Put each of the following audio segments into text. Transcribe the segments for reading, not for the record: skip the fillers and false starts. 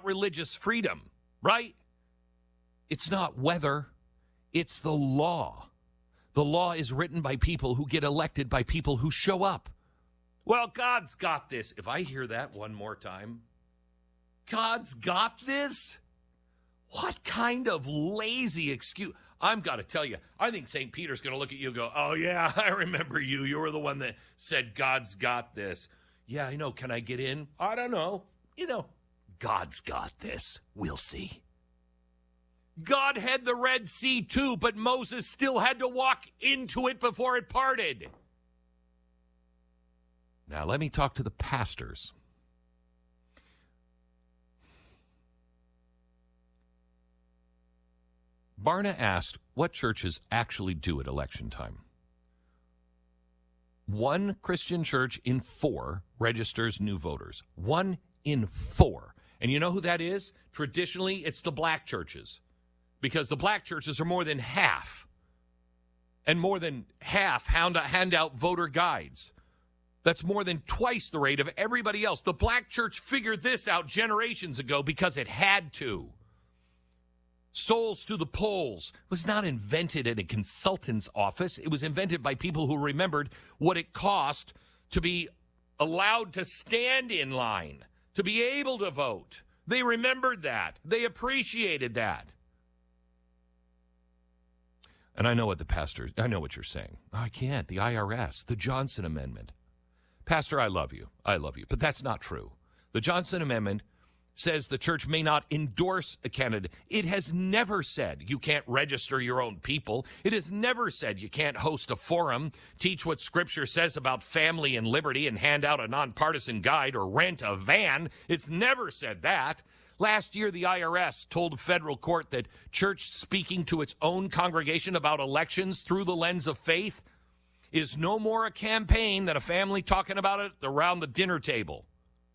religious freedom, right? It's not whether, it's the law. The law is written by people who get elected by people who show up. Well, God's got this. If I hear that one more time, God's got this? What kind of lazy excuse? I'm got to tell you, I think St. Peter's going to look at you and go, oh, yeah, I remember you. You were the one that said God's got this. Yeah, I know. Can I get in? I don't know. God's got this. We'll see. God had the Red Sea too, but Moses still had to walk into it before it parted. Now, let me talk to the pastors. Barna asked what churches actually do at election time. 1 Christian church in 4 registers new voters. 1 in 4. And you know who that is? Traditionally, it's the black churches, because the black churches are more than half. And more than half hand out voter guides. That's more than twice the rate of everybody else. The black church figured this out generations ago because it had to. Souls to the polls was not invented in a consultant's office. It was invented by people who remembered what it cost to be allowed to stand in line, to be able to vote. They remembered that. They appreciated that. And I know what you're saying. I can't. The IRS, the Johnson Amendment. Pastor, I love you. But that's not true. The Johnson Amendment says the church may not endorse a candidate. It has never said you can't register your own people. It has never said you can't host a forum, teach what Scripture says about family and liberty, and hand out a nonpartisan guide or rent a van. It's never said that. Last year, the IRS told a federal court that church speaking to its own congregation about elections through the lens of faith is no more a campaign than a family talking about it around the dinner table.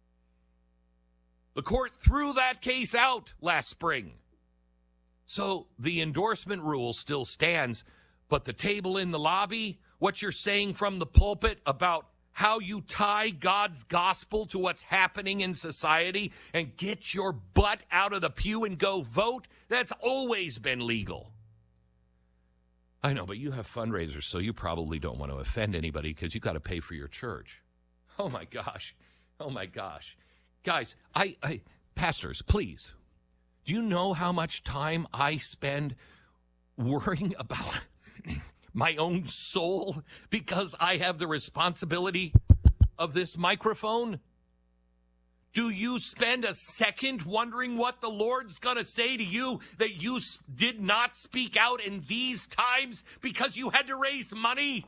The court threw that case out last spring. So the endorsement rule still stands, but the table in the lobby, what you're saying from the pulpit about how you tie God's gospel to what's happening in society and get your butt out of the pew and go vote, that's always been legal. I know, but you have fundraisers, so you probably don't want to offend anybody because you got to pay for your church. Oh, my gosh. Guys, pastors, please, do you know how much time I spend worrying about my own soul because I have the responsibility of this microphone? Do you spend a second wondering what the Lord's going to say to you that you did not speak out in these times because you had to raise money?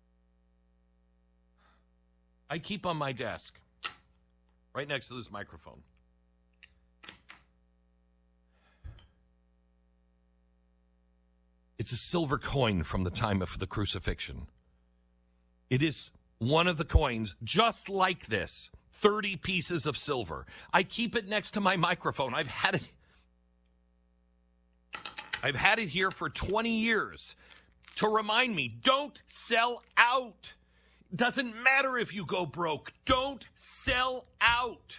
I keep on my desk, right next to this microphone, it's a silver coin from the time of the crucifixion. It is one of the coins just like this, 30 pieces of silver. I keep it next to my microphone. I've had it here for 20 years to remind me, don't sell out. Doesn't matter if you go broke. Don't sell out.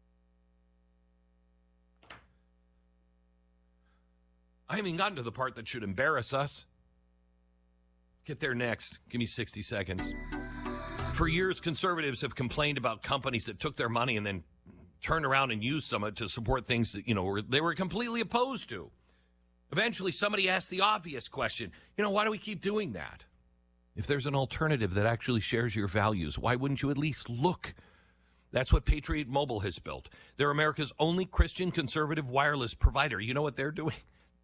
I haven't gotten to the part that should embarrass us. Get there next. Give me 60 seconds. For years, conservatives have complained about companies that took their money and then turned around and used some of it to support things that, they were completely opposed to. Eventually, somebody asked the obvious question, why do we keep doing that? If there's an alternative that actually shares your values, why wouldn't you at least look? That's what Patriot Mobile has built. They're America's only Christian conservative wireless provider. You know what they're doing?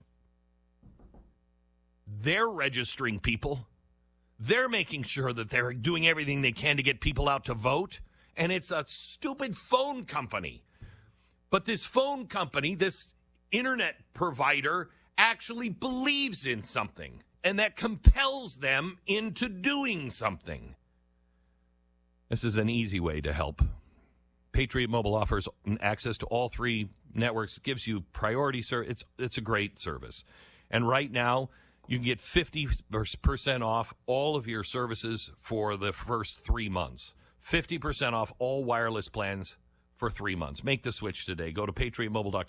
They're registering people. They're making sure that they're doing everything they can to get people out to vote. And it's a stupid phone company. But this phone company, this internet provider, actually believes in something. And that compels them into doing something. This is an easy way to help. Patriot Mobile offers access to all 3 networks. It gives you priority service. It's a great service. And right now, you can get 50% off all of your services for the first 3 months. 50% off all wireless plans for 3 months. Make the switch today. Go to patriotmobile.com.